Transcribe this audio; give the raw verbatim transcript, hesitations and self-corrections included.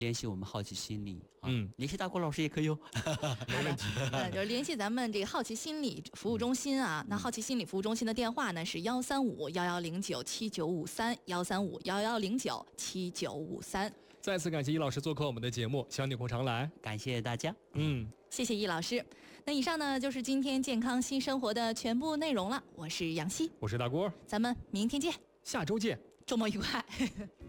联系我们好奇心理啊， 嗯， 联系大郭老师也可以哦。 没问题。 呃，就是联系咱们这个好奇心理服务中心啊。那好奇心理服务中心的电话呢是幺三五幺幺零九七九五三幺三五幺幺零九七九五三。 再次感谢易老师做客我们的节目，希望你经常来。 感谢大家。 嗯， 谢谢易老师。那以上呢就是今天健康新生活的全部内容了。我是杨希， 我是大郭， 咱们明天见， 下周见， 周末愉快。